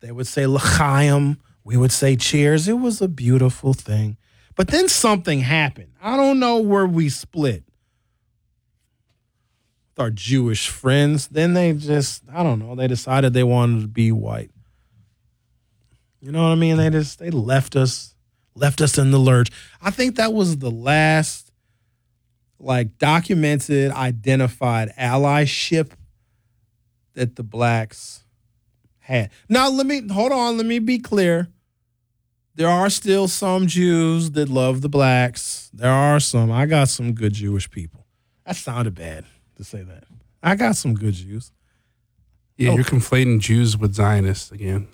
They would say L'chaim. We would say cheers. It was a beautiful thing. But then something happened. I don't know where we split with our Jewish friends. Then they just, I don't know, they decided they wanted to be white. You know what I mean? They left us in the lurch. I think that was the last documented, identified allyship that the blacks had. Now, let me be clear. There are still some Jews that love the blacks. There are some. I got some good Jewish people. That sounded bad to say that. I got some good Jews. Yeah, you're conflating Jews with Zionists again.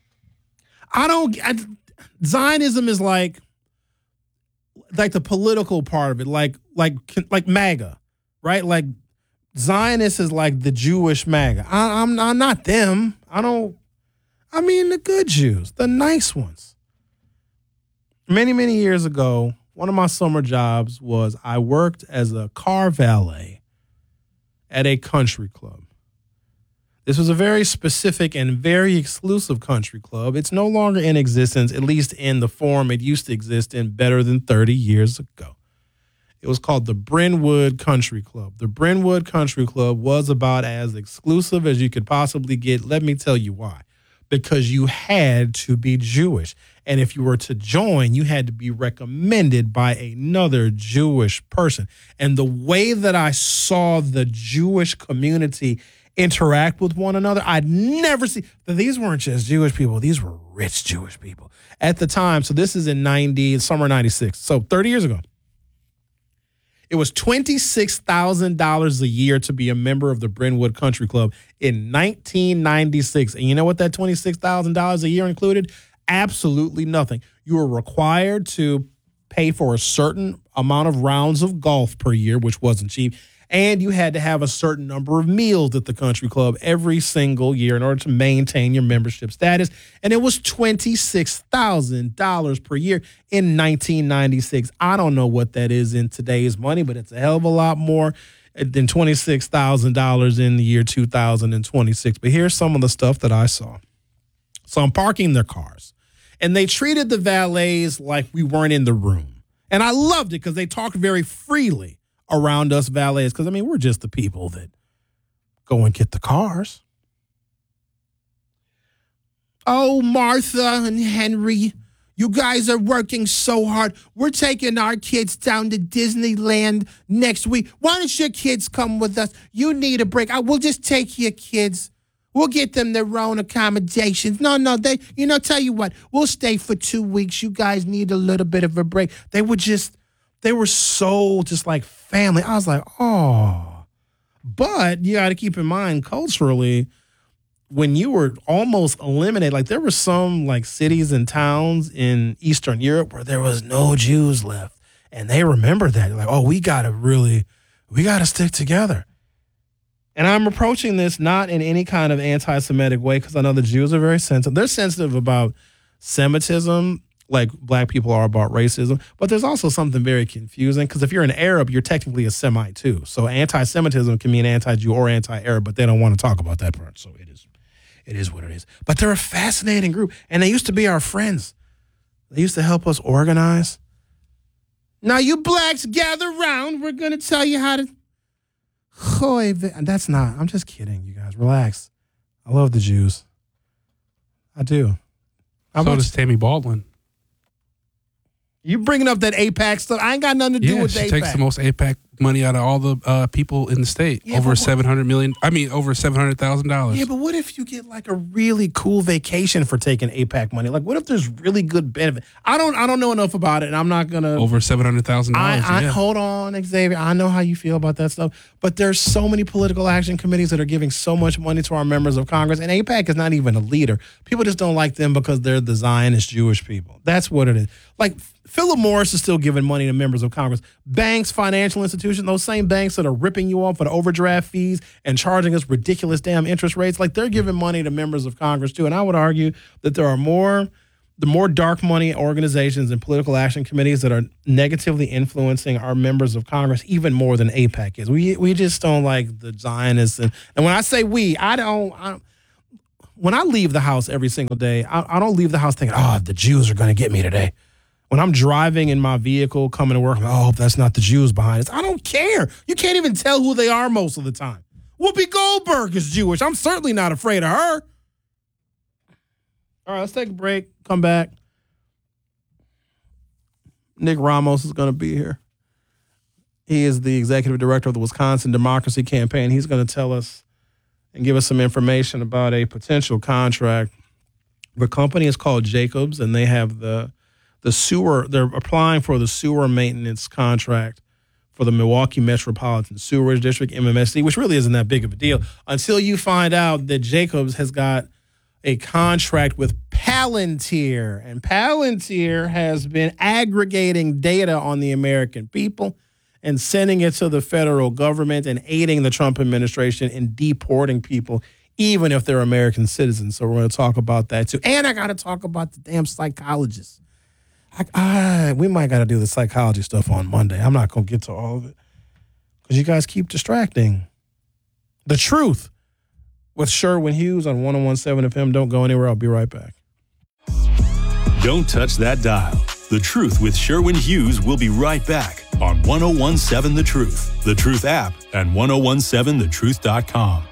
Zionism is like the political part of it, like MAGA, right? Like Zionist is like the Jewish MAGA. I'm not them. I mean the good Jews, the nice ones. Many, many years ago, one of my summer jobs was I worked as a car valet at a country club. This was a very specific and very exclusive country club. It's no longer in existence, at least in the form it used to exist in better than 30 years ago. It was called the Brynwood Country Club. The Brynwood Country Club was about as exclusive as you could possibly get. Let me tell you why. Because you had to be Jewish. And if you were to join, you had to be recommended by another Jewish person. And the way that I saw the Jewish community interact with one another, I'd never see. These weren't just Jewish people. These were rich Jewish people at the time. So this is in summer 96. So 30 years ago. It was $26,000 a year to be a member of the Brynwood Country Club in 1996. And you know what that $26,000 a year included? Absolutely nothing. You were required to pay for a certain amount of rounds of golf per year, which wasn't cheap. And you had to have a certain number of meals at the country club every single year in order to maintain your membership status. And it was $26,000 per year in 1996. I don't know what that is in today's money, but it's a hell of a lot more than $26,000 in the year 2026. But here's some of the stuff that I saw. So I'm parking their cars, and they treated the valets like we weren't in the room. And I loved it because they talked very freely around us valets, because, we're just the people that go and get the cars. Oh, Martha and Henry, you guys are working so hard. We're taking our kids down to Disneyland next week. Why don't your kids come with us? You need a break. We'll just take your kids. We'll get them their own accommodations. No, tell you what, we'll stay for 2 weeks. You guys need a little bit of a break. They were so just like family. I was like, oh. But you got to keep in mind, culturally, when you were almost eliminated, like there were some like cities and towns in Eastern Europe where there was no Jews left. And they remembered that. Like, oh, we got to stick together. And I'm approaching this not in any kind of anti-Semitic way, because I know the Jews are very sensitive. They're sensitive about Semitism, like black people are about racism. But there's also something very confusing, because if you're an Arab, you're technically a Semite too. So anti-Semitism can mean anti-Jew or anti-Arab, but they don't want to talk about that part. So it is what it is. But they're a fascinating group, and they used to be our friends. They used to help us organize. Now you blacks gather round. We're going to tell you how to... That's not... I'm just kidding, you guys. Relax. I love the Jews. I do. So does Tammy Baldwin. You bringing up that AIPAC stuff? I ain't got nothing to do with AIPAC. She takes the most AIPAC money out of all the people in the state. Yeah, over $700,000. Yeah, but what if you get like a really cool vacation for taking AIPAC money? Like, what if there's really good benefit? I don't know enough about it, and I'm not gonna over $700,000. Hold on, Xavier. I know how you feel about that stuff, but there's so many political action committees that are giving so much money to our members of Congress, and AIPAC is not even a leader. People just don't like them because they're the Zionist Jewish people. That's what it is. Like, Philip Morris is still giving money to members of Congress. Banks, financial institutions, those same banks that are ripping you off for the overdraft fees and charging us ridiculous damn interest rates, like they're giving money to members of Congress too. And I would argue that there are the more dark money organizations and political action committees that are negatively influencing our members of Congress even more than AIPAC is. We just don't like the Zionists. And when I say we, when I leave the house every single day, I don't leave the house thinking, the Jews are going to get me today. When I'm driving in my vehicle coming to work, I hope that's not the Jews behind us. I don't care. You can't even tell who they are most of the time. Whoopi Goldberg is Jewish. I'm certainly not afraid of her. All right, let's take a break. Come back. Nick Ramos is going to be here. He is the executive director of the Wisconsin Democracy Campaign. He's going to tell us and give us some information about a potential contract. The company is called Jacobs, and they have the sewer. They're applying for the sewer maintenance contract for the Milwaukee Metropolitan Sewerage District, MMSD, which really isn't that big of a deal until you find out that Jacobs has got a contract with Palantir, and Palantir has been aggregating data on the American people and sending it to the federal government and aiding the Trump administration in deporting people, even if they're American citizens. So we're going to talk about that too. And I got to talk about the damn psychologists. We might got to do the psychology stuff on Monday. I'm not going to get to all of it because you guys keep distracting. The Truth with Sherwin Hughes on 101.7 FM. Don't go anywhere. I'll be right back. Don't touch that dial. The Truth with Sherwin Hughes will be right back on 101.7 The Truth, The Truth app, and 1017thetruth.com.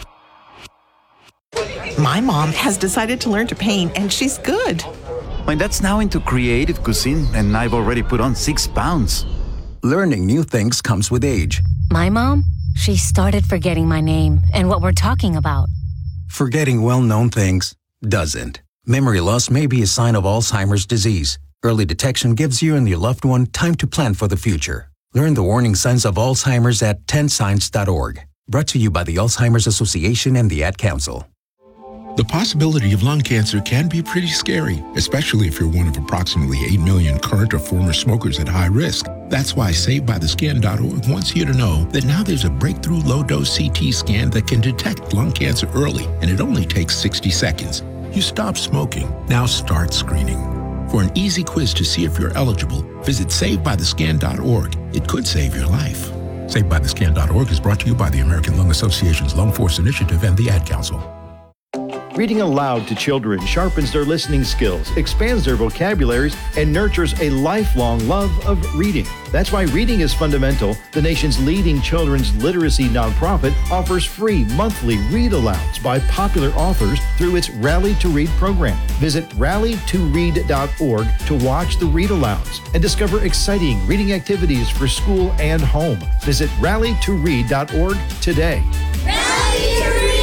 My mom has decided to learn to paint, and she's good. My dad's now into creative cuisine, and I've already put on 6 pounds. Learning new things comes with age. My mom, she started forgetting my name and what we're talking about. Forgetting well-known things doesn't. Memory loss may be a sign of Alzheimer's disease. Early detection gives you and your loved one time to plan for the future. Learn the warning signs of Alzheimer's at 10signs.org. Brought to you by the Alzheimer's Association and the Ad Council. The possibility of lung cancer can be pretty scary, especially if you're one of approximately 8 million current or former smokers at high risk. That's why SaveByTheScan.org wants you to know that now there's a breakthrough low-dose CT scan that can detect lung cancer early, and it only takes 60 seconds. You stop smoking. Now start screening. For an easy quiz to see if you're eligible, visit SaveByTheScan.org. It could save your life. SaveByTheScan.org is brought to you by the American Lung Association's Lung Force Initiative and the Ad Council. Reading aloud to children sharpens their listening skills, expands their vocabularies, and nurtures a lifelong love of reading. That's why Reading is Fundamental, the nation's leading children's literacy nonprofit, offers free monthly read-alouds by popular authors through its Rally to Read program. Visit rallytoread.org to watch the read-alouds and discover exciting reading activities for school and home. Visit rallytoread.org today. Rally to Read!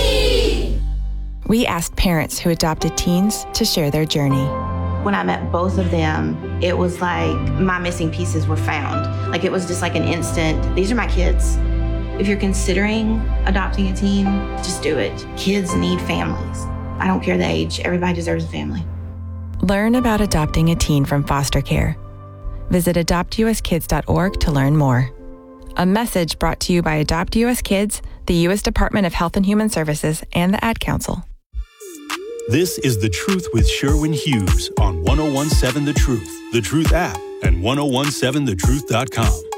We asked parents who adopted teens to share their journey. When I met both of them, it was like my missing pieces were found. Like it was just like an instant, these are my kids. If you're considering adopting a teen, just do it. Kids need families. I don't care the age, everybody deserves a family. Learn about adopting a teen from foster care. Visit adoptuskids.org to learn more. A message brought to you by Adopt U.S. Kids, the U.S. Department of Health and Human Services, and the Ad Council. This is The Truth with Sherwin Hughes on 1017 The Truth app, and 1017thetruth.com.